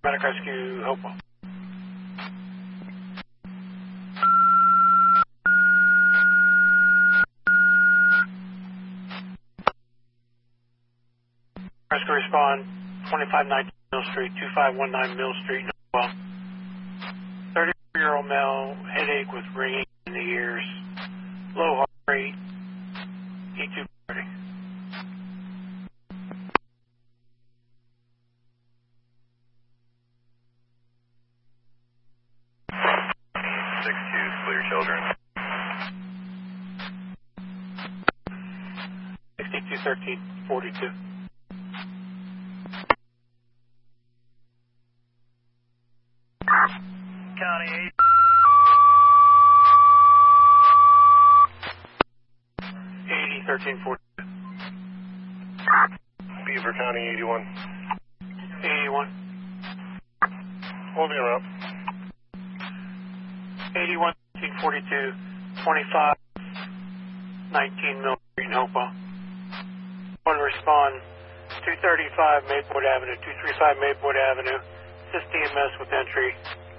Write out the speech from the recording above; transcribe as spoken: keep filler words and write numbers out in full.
Paramedic Rescue, Hopewell. Rescue respond, twenty-five nineteen Mill Street, two five one nine Mill Street, Hopewell. thirty-four-year-old male, headache with ringing in the ears, low heart rate, E two forty. six two, clear children. sixty-two thirteen forty-two. County eight. eighty thirteen forty-two. Beaver County eighty-one. eighty-one. Holding her up. eighty-one thirteen forty-two, twenty-five nineteen Mill Street, Hopewell. Want to respond, two thirty-five Maplewood Avenue, two thirty-five Maplewood Avenue, assist E M S with entry.